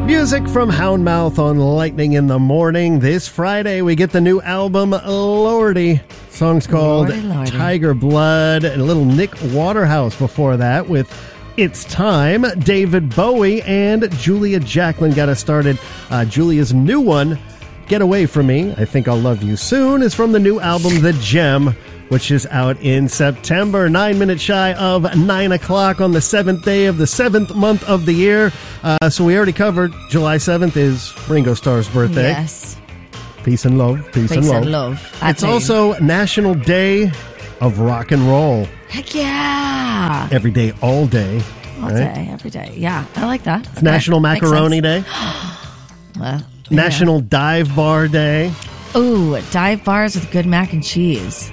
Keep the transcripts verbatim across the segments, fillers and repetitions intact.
Music from Houndmouth on Lightning in the Morning. This Friday, we get the new album, Lordy. Song's called Lordy, Lordy. Tiger Blood, and a little Nick Waterhouse before that with It's Time. David Bowie and Julia Jacklin got us started. Uh, Julia's new one, Get Away From Me, I Think I'll Love You Soon, is from the new album, The Gem, which is out in September. Nine minutes shy of nine o'clock on the seventh day of the seventh month of the year. Uh, so we already covered July seventh is Ringo Starr's birthday. Yes. Peace and love. Peace, Peace and love. and love. I It's think. also National Day of Rock and Roll. Heck yeah. Every day, all day. All right? day, every day. Yeah, I like that. It's National Makes Macaroni sense. Day. Well, National Dive Bar Day. yeah. Ooh, dive bars with good mac and cheese.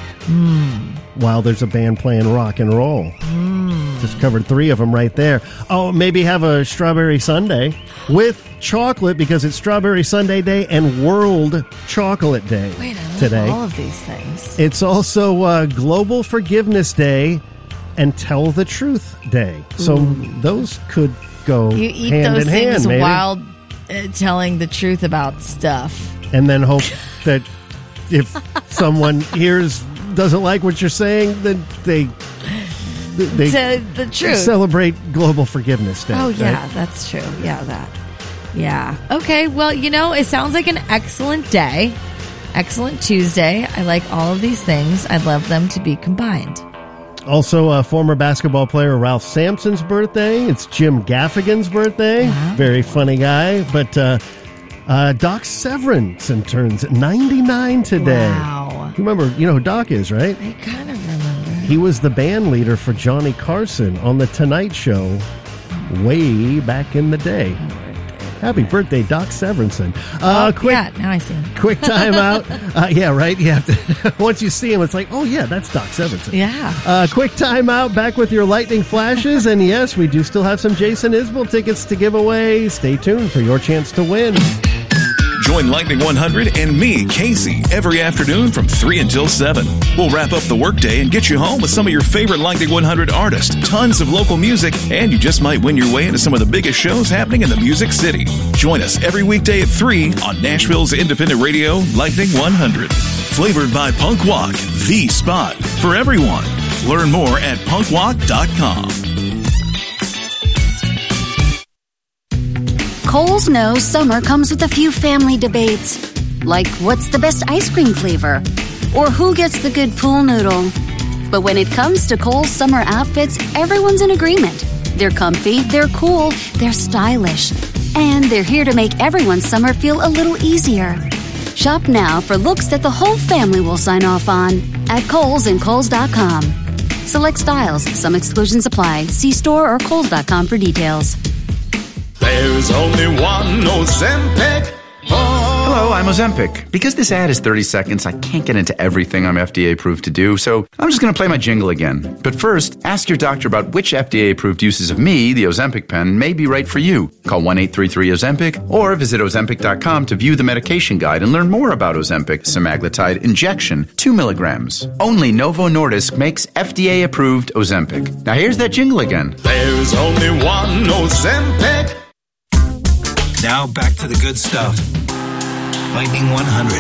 Mmm. While there's a band playing rock and roll. Mm. Just covered three of them right there. Oh, maybe have a strawberry sundae with chocolate because it's Strawberry Sundae Day and World Chocolate Day Wait, I love today. all of these things. It's also uh, Global Forgiveness Day and Tell the Truth Day. So Ooh. those could go You eat hand those in things hand, maybe. while uh, telling the truth about stuff. And then hope that if someone hears doesn't like what you're saying, then they they To the truth. celebrate Global Forgiveness Day. Oh, yeah, right? that's true. Yeah, that. Yeah. Okay, well, you know, it sounds like an excellent day. Excellent Tuesday. I like all of these things. I'd love them to be combined. Also, uh, former basketball player Ralph Sampson's birthday. It's Jim Gaffigan's birthday. Wow. Very funny guy. But uh, uh, Doc Severinsen turns ninety-nine today. Wow. You remember, you know who Doc is, right? I kind of remember. He was the band leader for Johnny Carson on The Tonight Show way back in the day. Happy birthday, Doc Severinsen. Uh, Oh, quick, yeah, now I see him. quick time out. Uh, yeah, right? You have to, once you see him, it's like, oh, yeah, that's Doc Severinsen. Yeah. Uh, quick time out, back with your lightning flashes. And yes, we do still have some Jason Isbell tickets to give away. Stay tuned for your chance to win. Join Lightning one hundred and me, Casey, every afternoon from three until seven. We'll wrap up the workday and get you home with some of your favorite Lightning one hundred artists, tons of local music, and you just might win your way into some of the biggest shows happening in the Music City. Join us every weekday at three on Nashville's independent radio, Lightning one hundred. Flavored by Punk Walk, the spot for everyone. Learn more at punk walk dot com. Kohl's knows summer comes with a few family debates, like what's the best ice cream flavor, or who gets the good pool noodle. But when it comes to Kohl's summer outfits, everyone's in agreement. They're comfy, they're cool, they're stylish, and they're here to make everyone's summer feel a little easier. Shop now for looks that the whole family will sign off on at Kohl's and Kohl's dot com. Select styles, some exclusions apply. See store or Kohl's dot com for details. There's only one Ozempic. Hello, I'm Ozempic. Because this ad is thirty seconds, I can't get into everything I'm F D A approved to do, so I'm just going to play my jingle again. But first, ask your doctor about which F D A approved uses of me, the Ozempic pen, may be right for you. Call one eight three three Ozempic or visit Ozempic dot com to view the medication guide and learn more about Ozempic semaglutide injection, two milligrams. Only Novo Nordisk makes F D A approved Ozempic. Now here's that jingle again. There's only one Ozempic. Now back to the good stuff. Lightning one hundred.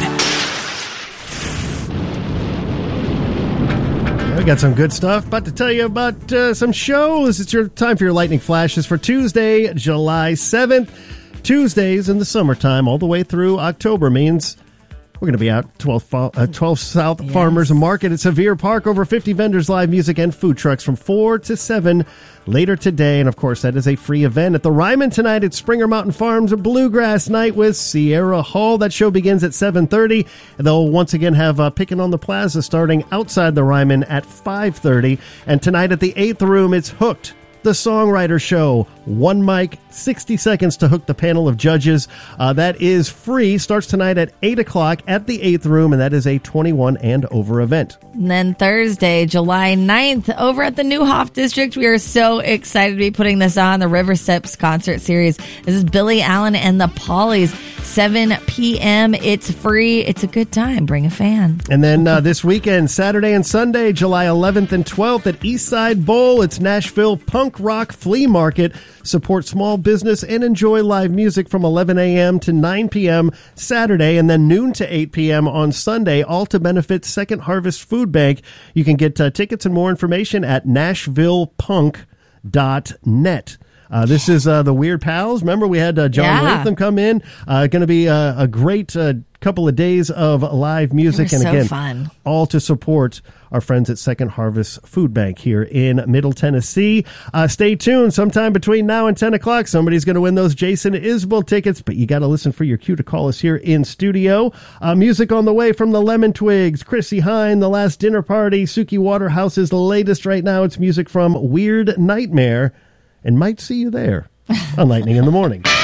We got some good stuff. About to tell you about uh, some shows. It's your time for your lightning flashes for Tuesday, July seventh. Tuesdays in the summertime all the way through October means we're going to be out twelfth, uh, twelfth South Yes. Farmers Market at Sevier Park. Over fifty vendors, live music, and food trucks from four to seven later today. And, of course, that is a free event. At the Ryman tonight at Springer Mountain Farms, a Bluegrass Night with Sierra Hall. That show begins at seven thirty. And they'll once again have uh, Pickin' on the Plaza starting outside the Ryman at five thirty. And tonight at the eighth Room, it's Hooked, the Songwriter Show. One mic, sixty seconds to hook the panel of judges. Uh, that is free. Starts tonight at eight o'clock at the eighth Room, and that is a twenty-one and over event. And then Thursday, July ninth, over at the Newhoff District, we are so excited to be putting this on, the River Steps Concert Series. This is Billy Allen and the Pollies, seven p.m. It's free. It's a good time. Bring a fan. And then uh, this weekend, Saturday and Sunday, July eleventh and twelfth at Eastside Bowl, it's Nashville Punk Punk Rock Flea Market. Support small business and enjoy live music from eleven a.m. to nine p.m. Saturday and then noon to eight p.m. on Sunday, all to benefit Second Harvest Food Bank. You can get uh, tickets and more information at nashville punk dot net. Uh, this is uh, the Weird Pals. Remember, we had uh, John Yeah. Latham come in. Uh, going to be uh, a great uh, couple of days of live music. They And were so again, fun. all to support our friends at Second Harvest Food Bank here in Middle Tennessee. Uh, stay tuned. Sometime between now and ten o'clock, somebody's going to win those Jason Isbell tickets, but you got to listen for your cue to call us here in studio. Uh, music on the way from the Lemon Twigs, Chrissy Hine, The Last Dinner Party, Suki Waterhouse's latest right now. It's music from Weird Nightmare, and might see you there on Lightning in the Morning.